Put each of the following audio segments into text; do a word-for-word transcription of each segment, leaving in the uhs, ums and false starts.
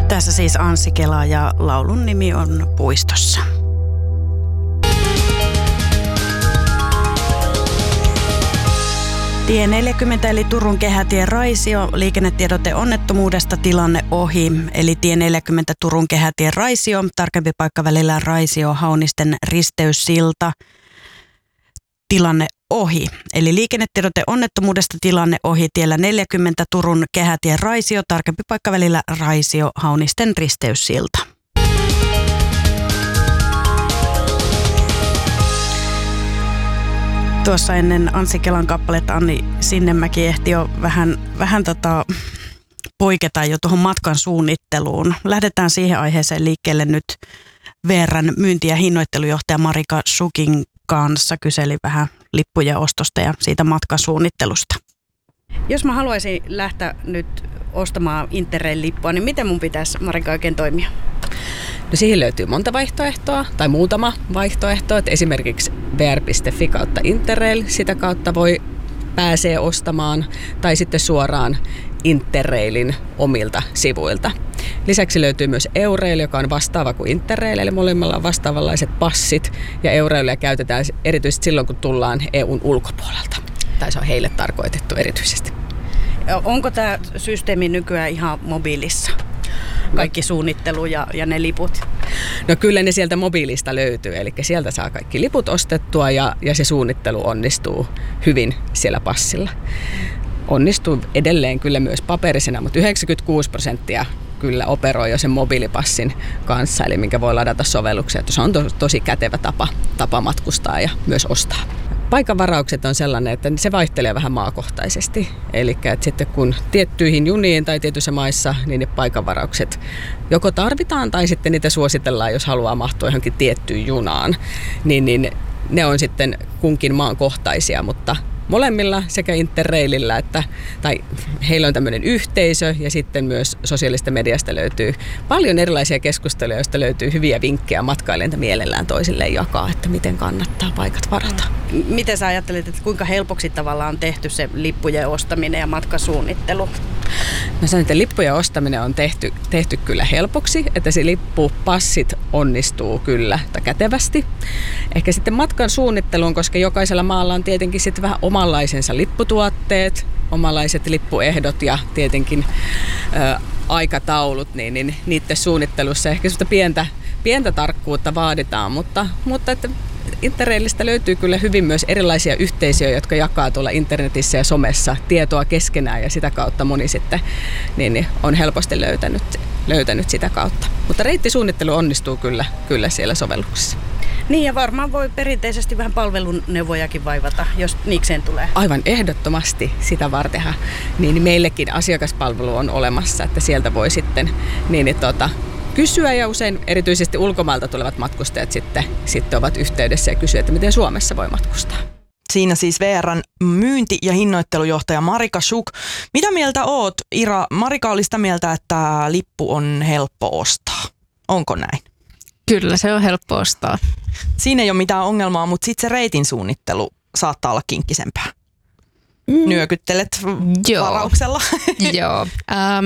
Tässä siis Anssi Kela ja laulun nimi on Puistossa. Tie neljäkymmentä eli Turun kehätie Raisio, liikennetiedote onnettomuudesta, tilanne ohi. Eli tie neljäkymmentä Turun kehätie Raisio, tarkempi paikka välillä Raisio Haunisten risteyssilta, tilanne ohi. Eli liikennetiedote onnettomuudesta, tilanne ohi tiellä neljäkymmentä Turun kehätie Raisio, tarkempi paikka välillä Raisio Haunisten risteyssilta. Tuossa ennen Anssi Kelan kappaletta Anni Sinnemäki ehti jo vähän, vähän tota, poiketa jo tuohon matkan suunnitteluun. Lähdetään siihen aiheeseen liikkeelle nyt V R:n myynti- ja hinnoittelujohtaja Marika Schukin kanssa. Kyseli vähän lippujen ostosta ja siitä matkasuunnittelusta. Jos mä haluaisin lähteä nyt ostamaan Interrail-lippua, niin miten mun pitäisi, Marika, oikein toimia? No siihen löytyy monta vaihtoehtoa tai muutama vaihtoehto, että esimerkiksi v r piste f i kautta Interrail, sitä kautta voi pääsee ostamaan, tai sitten suoraan Interrailin omilta sivuilta. Lisäksi löytyy myös Eurail, joka on vastaava kuin Interrail, eli molemmilla on vastaavanlaiset passit, ja Eurailia käytetään erityisesti silloin, kun tullaan E U:n ulkopuolelta, tai se on heille tarkoitettu erityisesti. Onko tämä systeemi nykyään ihan mobiilissa? Kaikki suunnittelu ja, ja ne liput? No kyllä ne sieltä mobiilista löytyy, eli sieltä saa kaikki liput ostettua ja, ja se suunnittelu onnistuu hyvin siellä passilla. Onnistuu edelleen kyllä myös paperisena, mutta yhdeksänkymmentäkuusi prosenttia kyllä operoi jo sen mobiilipassin kanssa, eli minkä voi ladata sovelluksia, että se on to, tosi kätevä tapa, tapa matkustaa ja myös ostaa. Paikanvaraukset on sellainen, että se vaihtelee vähän maakohtaisesti. Eli että sitten kun tiettyihin juniin tai tietyissä maissa, niin ne paikanvaraukset joko tarvitaan tai sitten niitä suositellaan, jos haluaa mahtua johonkin tiettyyn junaan. Niin, niin ne on sitten kunkin maan kohtaisia, mutta molemmilla sekä Interrailillä että tai heillä on tämmöinen yhteisö ja sitten myös sosiaalista mediasta löytyy paljon erilaisia keskusteluja, joista löytyy hyviä vinkkejä matkailijoilta mielellään toisilleen jakaa, että miten kannattaa paikat varata. Miten sä ajattelet, että kuinka helpoksi tavallaan on tehty se lippujen ostaminen ja matkasuunnittelu? Mä sanon, että lippujen ostaminen on tehty, tehty kyllä helpoksi, että se lippupassit onnistuu kyllä kätevästi. Ehkä sitten matkan suunnitteluun, koska jokaisella maalla on tietenkin sitten vähän omanlaisensa lipputuotteet, omanlaiset lippuehdot ja tietenkin ä, aikataulut, niin, niin niiden suunnittelussa ehkä sitä pientä, pientä tarkkuutta vaaditaan, mutta, mutta että Interrailista löytyy kyllä hyvin myös erilaisia yhteisöjä, jotka jakaa tuolla internetissä ja somessa tietoa keskenään ja sitä kautta moni sitten niin, niin on helposti löytänyt, löytänyt sitä kautta. Mutta reittisuunnittelu onnistuu kyllä, kyllä siellä sovelluksessa. Niin ja varmaan voi perinteisesti vähän palveluneuvojakin vaivata, jos niikseen tulee. Aivan ehdottomasti sitä vartenhan. Niin meillekin asiakaspalvelu on olemassa, että sieltä voi sitten niin, niin, tuota, kysyä ja usein erityisesti ulkomailta tulevat matkustajat sitten, sitten ovat yhteydessä ja kysyvät, että miten Suomessa voi matkustaa. Siinä siis V R:n myynti- ja hinnoittelujohtaja Marika Schuk. Mitä mieltä oot, Ira? Marika oli sitä mieltä, että lippu on helppo ostaa. Onko näin? Kyllä, se on helppo ostaa. Siinä ei ole mitään ongelmaa, mutta sitten se reitin suunnittelu saattaa olla kinkkisempää. Mm. Nyökyttelet Joo. varauksella. Joo. Ähm,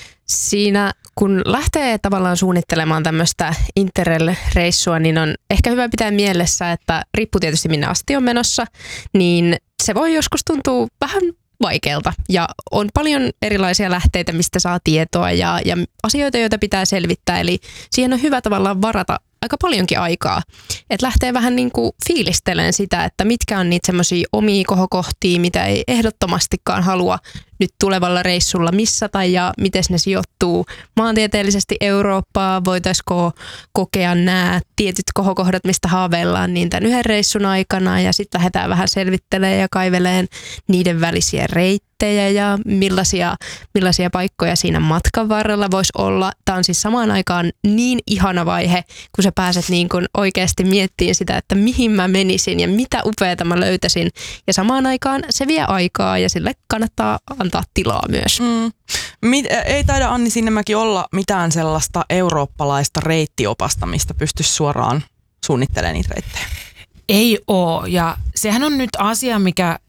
siinä kun lähtee tavallaan suunnittelemaan tämmöistä Interrail-reissua, niin on ehkä hyvä pitää mielessä, että riippuu tietysti minne asti on menossa, niin se voi joskus tuntua vähän vaikealta ja on paljon erilaisia lähteitä, mistä saa tietoa ja, ja asioita, joita pitää selvittää, eli siihen on hyvä tavallaan varata aika paljonkin aikaa, että lähtee vähän niin kuin fiilistelemään sitä, että mitkä on niitä semmoisia omia kohokohtia, mitä ei ehdottomastikaan halua nyt tulevalla reissulla missata ja miten ne sijoittuu maantieteellisesti Eurooppaan, voitaisiko kokea nämä tietyt kohokohdat, mistä haaveillaan niin tämän yhden reissun aikana ja sitten lähdetään vähän selvittelemään ja kaiveleen niiden välisiä reittejä ja millaisia, millaisia paikkoja siinä matkan varrella voisi olla. Tämä on siis samaan aikaan niin ihana vaihe, kun sä pääset niin kuin oikeasti miettimään sitä, että mihin mä menisin ja mitä upeata mä löytäisin ja samaan aikaan se vie aikaa ja sille kannattaa antaa tilaa myös. Mm. Mit, ei taida Anni Sinnemäki olla mitään sellaista eurooppalaista reittiopasta, mistä pystyisi suoraan suunnittelemaan niitä reittejä. Ei oo, ja sehän on nyt asia, mikä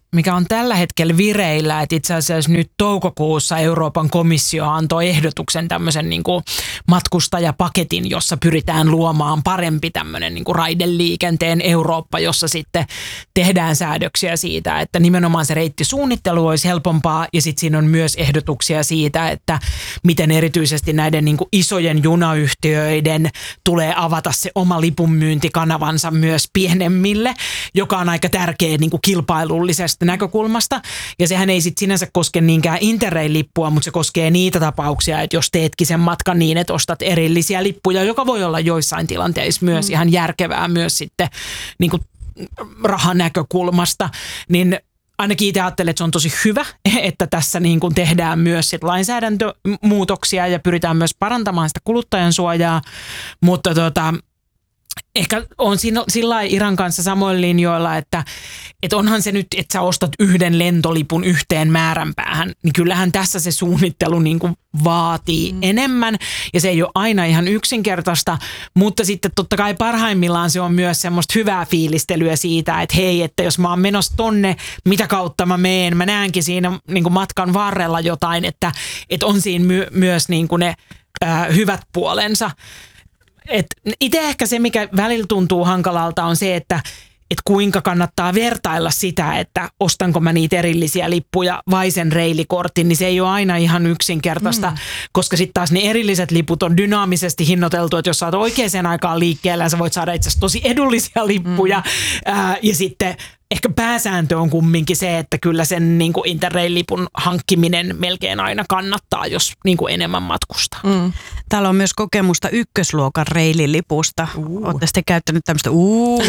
mikä on tällä hetkellä vireillä, että itse asiassa nyt toukokuussa Euroopan komissio antoi ehdotuksen tämmöisen niin kuin matkustajapaketin, jossa pyritään luomaan parempi tämmöinen niin kuin raideliikenteen Eurooppa, jossa sitten tehdään säädöksiä siitä, että nimenomaan se reittisuunnittelu olisi helpompaa ja sitten siinä on myös ehdotuksia siitä, että miten erityisesti näiden niin kuin isojen junayhtiöiden tulee avata se oma lipunmyyntikanavansa myös pienemmille, joka on aika tärkeä niin kuin kilpailullisesta näkökulmasta. Ja sehän ei sitten sinänsä koske niinkään Interrail-lippua, mutta se koskee niitä tapauksia, että jos teetkin sen matkan niin, että ostat erillisiä lippuja, joka voi olla joissain tilanteissa myös mm. ihan järkevää myös sitten niin kuin rahan näkökulmasta, niin ainakin itse ajattelen, että se on tosi hyvä, että tässä niin kuin tehdään myös sit lainsäädäntömuutoksia ja pyritään myös parantamaan sitä kuluttajan suojaa, mutta tota, ehkä on sillä lailla Iran kanssa samoin linjoilla, että, että onhan se nyt, että sä ostat yhden lentolipun yhteen määränpäähän, niin kyllähän tässä se suunnittelu niin kuin vaatii mm. enemmän ja se ei ole aina ihan yksinkertaista, mutta sitten totta kai parhaimmillaan se on myös semmoista hyvää fiilistelyä siitä, että hei, että jos mä oon menossa tonne, mitä kautta mä meen, mä näenkin siinä niin kuin matkan varrella jotain, että, että on siinä my- myös niin kuin ne äh, hyvät puolensa. Itse ehkä se, mikä välillä tuntuu hankalalta, on se, että et kuinka kannattaa vertailla sitä, että ostanko mä niitä erillisiä lippuja vai sen reilikortin, niin se ei ole aina ihan yksinkertaista, mm. koska sitten taas ne erilliset liput on dynaamisesti hinnoiteltu, että jos sä oot oikeaan aikaan liikkeellä, sä voit saada itse asiassa tosi edullisia lippuja mm. ää, ja sitten ehkä pääsääntö on kumminkin se, että kyllä sen niin kuin Interrail-lipun hankkiminen melkein aina kannattaa, jos niin kuin enemmän matkustaa. Mm. Täällä on myös kokemusta ykkösluokan reililipusta. Uh. Olette sitten käyttänyt tämmöistä uh.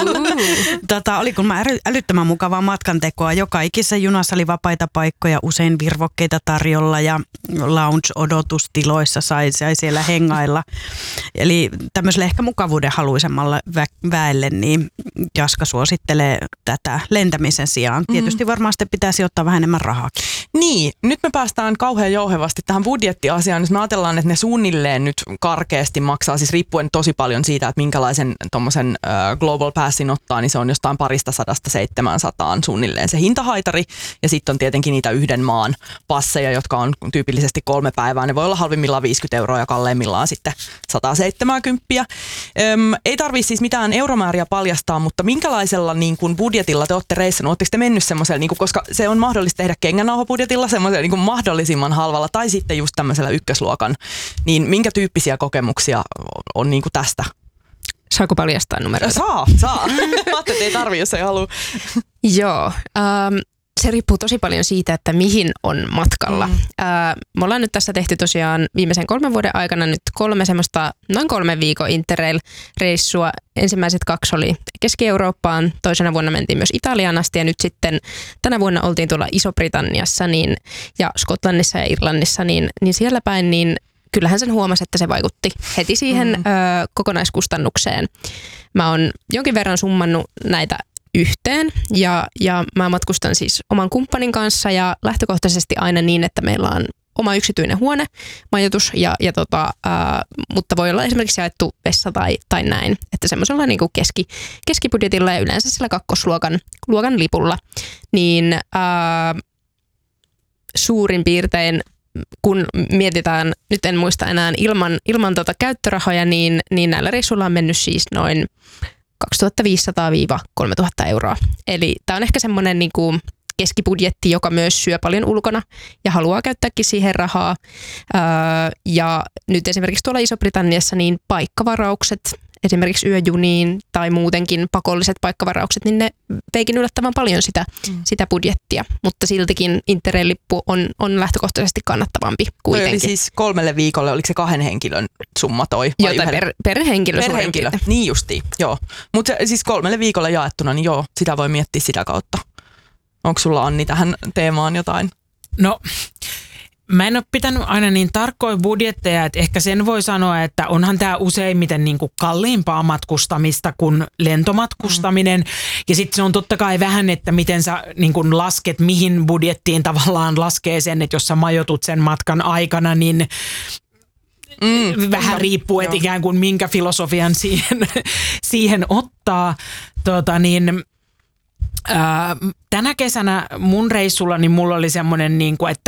tota, oli kun mä älyttömän mukavaa matkantekoa. Joka ikisessä junassa oli vapaita paikkoja, usein virvokkeita tarjolla ja lounge-odotustiloissa sai, sai siellä hengailla. Eli tämmöiselle ehkä mukavuuden haluisemmalla vä- väelle, niin Jaska suosittelee tätä lentämisen sijaan. Tietysti varmaan sitten pitäisi ottaa vähän enemmän rahaa. Niin, nyt me päästään kauhean jouhevasti tähän budjettiasiaan. Jos me ajatellaan, että ne suunnilleen nyt karkeasti maksaa, siis riippuen tosi paljon siitä, että minkälaisen tommosen äh, Global Passin ottaa, niin se on jostain parista sadasta seitsemänsataan suunnilleen se hintahaitari. Ja sitten on tietenkin niitä yhden maan passeja, jotka on tyypillisesti kolme päivää. Ne voi olla halvimmillaan viisikymmentä euroa ja kalleimmillaan sitten sata seitsemänkymmentä. Öm, ei tarvitse siis mitään euromääriä paljastaa, mutta minkälaisella niin kuin budjetilla te olette reissannut? Oletteko te mennyt semmoisella, niin kuin, koska se on mahdollista tehdä kengännauhapudjetilla semmoisella niin kuin mahdollisimman halvalla tai sitten just tämmöisellä ykkösluokan, niin minkä tyyppisiä kokemuksia on niin kuin tästä? Saako paljastaa numeroita? Saa, saa. Mä ajattelin, että ei tarvitse, jos ei halua. Joo. Um, se riippuu tosi paljon siitä, että mihin on matkalla. Mm. Uh, me ollaan nyt tässä tehty tosiaan viimeisen kolmen vuoden aikana nyt kolme semmoista noin kolmen viikon Interrail-reissua. Ensimmäiset kaksi oli Keski-Eurooppaan, toisena vuonna mentiin myös Italiaan asti ja nyt sitten tänä vuonna oltiin tuolla Iso-Britanniassa niin, ja Skotlannissa ja Irlannissa, niin, niin siellä päin niin kyllähän sen huomasi, että se vaikutti heti siihen mm. ö, kokonaiskustannukseen. Mä oon jonkin verran summannut näitä yhteen ja, ja mä matkustan siis oman kumppanin kanssa ja lähtökohtaisesti aina niin, että meillä on oma yksityinen huone, majoitus, ja, ja tota, ää, mutta voi olla esimerkiksi jaettu vessa tai, tai näin, että semmoisella niin kuin keski, keskibudjetilla ja yleensä sillä kakkosluokan luokan lipulla, niin ää, suurin piirtein kun mietitään, nyt en muista enää ilman, ilman tota käyttörahoja, niin, niin näillä reissuilla on mennyt siis noin kaksituhattaviisisataa - kolmetuhatta euroa. Eli tämä on ehkä semmoinen niin kuin keskibudjetti, joka myös syö paljon ulkona ja haluaa käyttääkin siihen rahaa. Öö, ja nyt esimerkiksi tuolla Iso-Britanniassa niin paikkavaraukset, esimerkiksi yöjuniin tai muutenkin pakolliset paikkavaraukset, niin ne veikin yllättävän paljon sitä, mm. sitä budjettia. Mutta siltikin Interrail-lippu on, on lähtökohtaisesti kannattavampi kuitenkin. Eli siis kolmelle viikolle, oliko se kahden henkilön summa toi? Joo, tai per, per henkilö. Per henkilö, niin justiin, joo. Mutta siis kolmelle viikolle jaettuna, niin joo, sitä voi miettiä sitä kautta. Onko sulla, Anni, tähän teemaan jotain? No, mä en ole pitänyt aina niin tarkkoja budjetteja, että ehkä sen voi sanoa, että onhan tämä useimmiten niin kuin kalliimpaa matkustamista kuin lentomatkustaminen. Mm. Ja sitten se on totta kai vähän, että miten sä niin kuin lasket, mihin budjettiin tavallaan laskee sen, että jos sä majoitut sen matkan aikana, niin Mm, vähän no, riippuu, että ikään kuin minkä filosofian siihen, siihen ottaa. Tota niin, Tänä kesänä mun reissulla niin mulla oli semmoinen, niin kuin, että